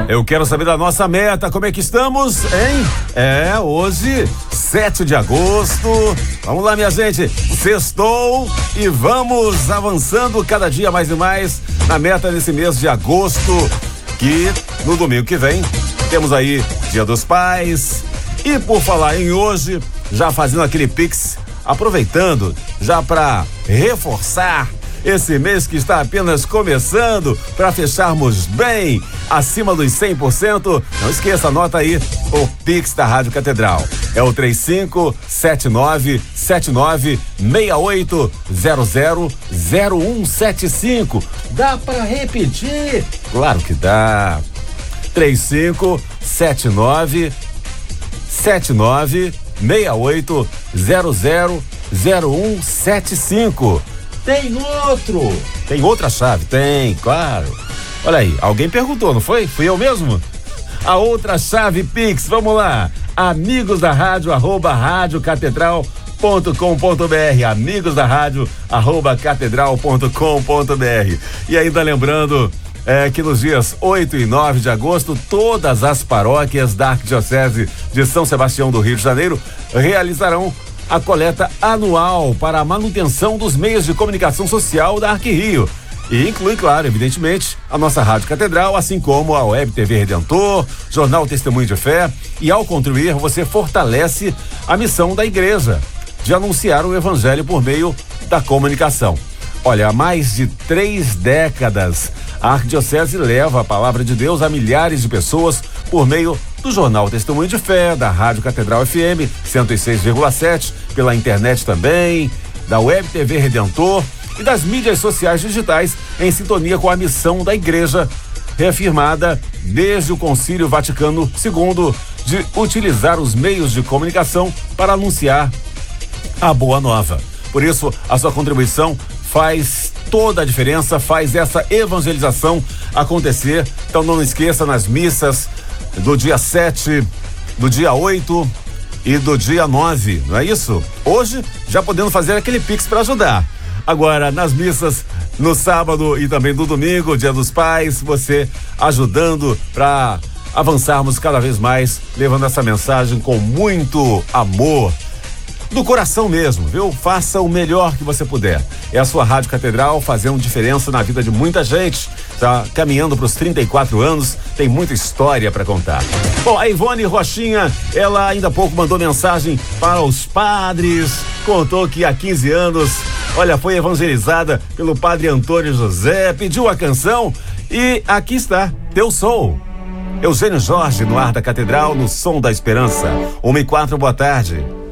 Eu quero saber da nossa meta, como é que estamos, hein? Hoje, 7 de agosto. Vamos lá, minha gente. Sextou e vamos avançando cada dia mais e mais na meta nesse mês de agosto, que no domingo que vem temos aí Dia dos Pais. E por falar em hoje, já fazendo aquele Pix, aproveitando já para reforçar esse mês que está apenas começando, para fecharmos bem, acima dos 100%. Não esqueça, anota aí o Pix da Rádio Catedral. É o 3579-7968000175. Dá para repetir? Claro que dá. 3579-6968000175. Tem outra chave? Tem, claro. Olha aí, alguém perguntou, não foi? Fui eu mesmo? A outra chave Pix, vamos lá. Amigos da rádio, @radiocatedral.com.br. Amigos da rádio, @catedral.com.br. E ainda lembrando que nos dias 8 e 9 de agosto, todas as paróquias da Arquidiocese de São Sebastião do Rio de Janeiro realizarão a coleta anual para a manutenção dos meios de comunicação social da Arquirio. E inclui, claro, evidentemente, a nossa Rádio Catedral, assim como a Web TV Redentor, Jornal Testemunho de Fé. E ao contribuir, você fortalece a missão da igreja de anunciar o evangelho por meio da comunicação. Olha, há mais de 3 décadas, a Arquidiocese leva a palavra de Deus a milhares de pessoas por meio do Jornal Testemunho de Fé, da Rádio Catedral FM 106,7, pela internet também, da Web TV Redentor e das mídias sociais digitais, em sintonia com a missão da igreja, reafirmada desde o Concílio Vaticano II, de utilizar os meios de comunicação para anunciar a boa nova. Por isso, a sua contribuição faz toda a diferença, faz essa evangelização acontecer. Então não esqueça, nas missas do dia 7, do dia 8 e do dia 9, não é isso? Hoje já podendo fazer aquele Pix para ajudar. Agora, nas missas no sábado e também no domingo, Dia dos Pais, você ajudando para avançarmos cada vez mais, levando essa mensagem com muito amor, do coração mesmo, viu? Faça o melhor que você puder. É a sua Rádio Catedral fazendo diferença na vida de muita gente. Tá caminhando para os 34 anos, tem muita história para contar. Bom, a Ivone Rochinha, ela ainda há pouco mandou mensagem para os padres, contou que há 15 anos, olha, foi evangelizada pelo padre Antônio José, pediu a canção e aqui está, Teu Sou. Eugênio Jorge no ar da Catedral, no Som da Esperança. 1h04, boa tarde.